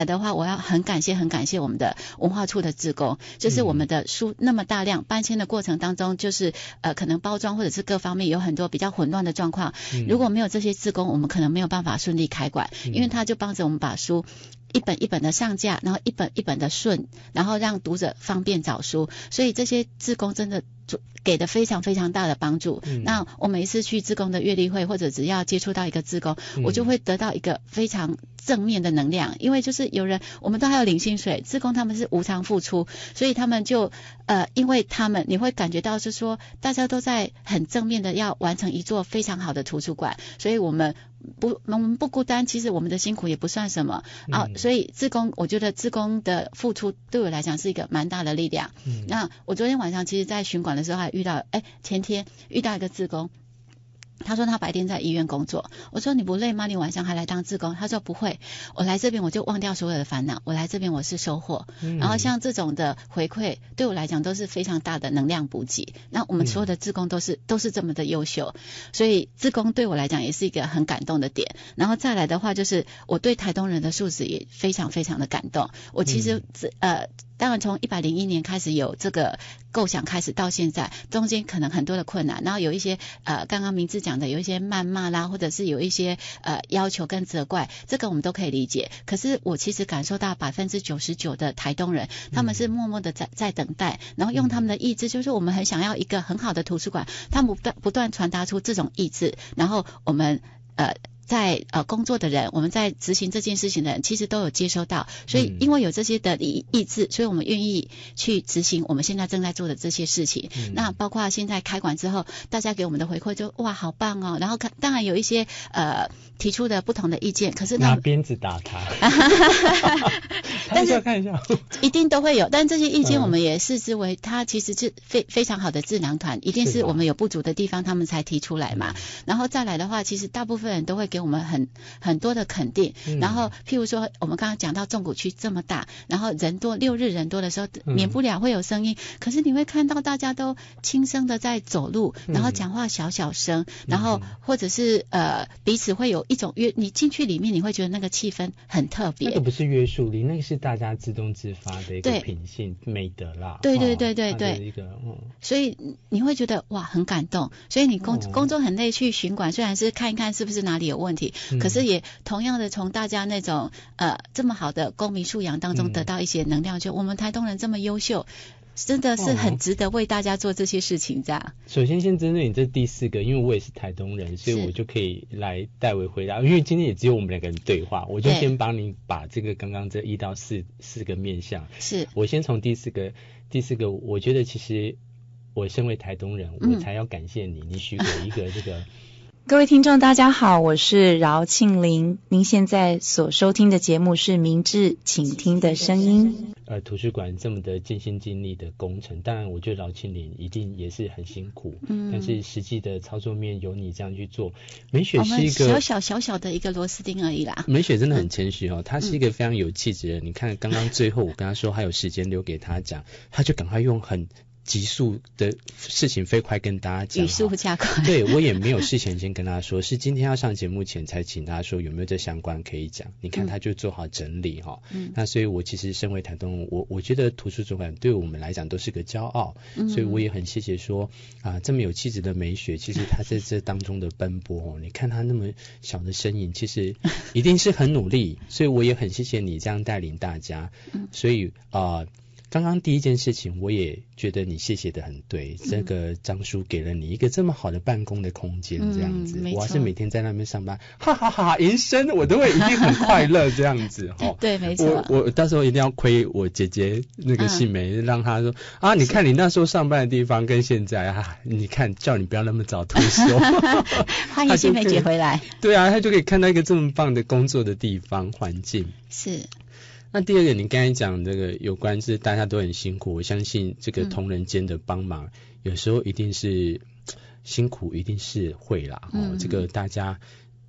的话，我要很感谢我们的文化处的志工，就是我们的书那么大量搬迁的过程当中，就是可能包装或者是各方面有很多比较混乱的状况，如果没有这些志工，我们可能没有办法顺利开馆，因为他就帮着我们把书一本一本的上架，然后一本一本的顺，然后让读者方便找书，所以这些志工真的给的非常非常大的帮助。那我每一次去志工的阅历会，或者只要接触到一个志工，我就会得到一个非常正面的能量，因为就是有人我们都还有领薪水，志工他们是无偿付出，所以他们就因为他们你会感觉到是说大家都在很正面的要完成一座非常好的图书馆，所以我们不孤单，其实我们的辛苦也不算什么所以志工，我觉得志工的付出对我来讲是一个蛮大的力量。那我昨天晚上其实在巡馆的时候还遇到前天遇到一个志工，他说他白天在医院工作，我说你不累吗？你晚上还来当志工？他说不会，我来这边我就忘掉所有的烦恼，我来这边我是收获。然后像这种的回馈对我来讲都是非常大的能量补给，那我们所有的志工都是这么的优秀，所以志工对我来讲也是一个很感动的点。然后再来的话就是我对台东人的素质也非常非常的感动。我其实当然从101年开始有这个构想开始到现在，中间可能很多的困难，然后有一些刚刚明志讲的有一些谩骂啦，或者是有一些要求跟责怪，这个我们都可以理解。可是我其实感受到99%的台东人，他们是默默的在等待，然后用他们的意志，就是我们很想要一个很好的图书馆，他们不断传达出这种意志，然后我们在工作的人，我们在执行这件事情的人其实都有接收到，所以因为有这些的意志，所以我们愿意去执行我们现在正在做的这些事情。那包括现在开馆之后，大家给我们的回馈就哇好棒哦，然后当然有一些提出的不同的意见，可是拿鞭子打他但是看一下一定都会有，但这些意见我们也视之为它其实是非常好的智囊团，一定是我们有不足的地方他们才提出来嘛。然后再来的话，其实大部分人都会给我们很多的肯定，然后譬如说我们刚刚讲到纵谷区这么大，然后人多6日人多的时候免不了会有声音，可是你会看到大家都轻声的在走路，然后讲话小声，然后或者是彼此会有一种你进去里面你会觉得那个气氛很特别， 那个不是约束力，那个是大家自动自发的一个品性美德啦。 对， 一个所以你会觉得哇很感动，所以你工作很累去巡馆，虽然是看一看是不是哪里有问题，可是也同样的从大家那种这么好的公民素养当中得到一些能量，就我们台东人这么优秀，真的是很值得为大家做这些事情这样。 首先先针对你这第4个，因为我也是台东人，所以我就可以来代为回答，因为今天也只有我们2个人对话，我就先帮你把这个刚刚这1到4个面向， 是我先从第4个，我觉得其实我身为台东人，我才要感谢你，你许我一个这个各位听众大家好，我是饶庆玲，您现在所收听的节目是明智倾听的声音。 图书馆这么的尽心尽力的工程，当然我觉得饶庆玲一定也是很辛苦，但是实际的操作面由你这样去做。美雪是一个小小的一个螺丝钉而已啦。 美雪真的很谦虚哦，她是一个非常有气质的人。你看刚刚最后我跟她说还有时间留给她讲，她就赶快用很急速的事情飞快跟大家讲， 语速加快。 对，我也没有事前先跟他说，是今天要上节目前才请他说有没有这相关可以讲。你看他就做好整理哈。那所以我其实身为台东，我觉得图书馆对我们来讲都是个骄傲，所以我也很谢谢说这么有气质的美雪，其实他在这当中的奔波你看他那么小的身影，其实一定是很努力，所以我也很谢谢你这样带领大家。所以刚刚第一件事情，我也觉得你谢谢的很对。这个张叔给了你一个这么好的办公的空间，这样子，我要是每天在那边上班，哈哈哈，迎生我都会一定很快乐这样子对，没错。 我到时候一定要亏我姐姐那个杏梅，让她说你看你那时候上班的地方跟现在你看叫你不要那么早退休， 欢迎杏梅姐回来。 对啊，她就可以看到一个这么棒的工作的地方环境。 是。 那第二个，你刚才讲这个有关是大家都很辛苦，我相信这个同仁间的帮忙，有时候一定是辛苦，一定是会啦。这个大家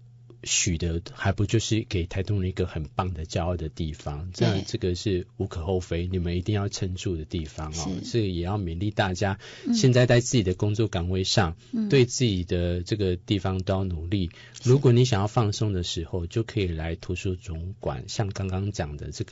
许的还不就是给台东人一个很棒的骄傲的地方，这样这个是无可厚非，你们一定要撑住的地方哦。这个也要勉励大家，现在在自己的工作岗位上，对自己的这个地方都要努力。如果你想要放松的时候，就可以来图书总馆，像刚刚讲的这个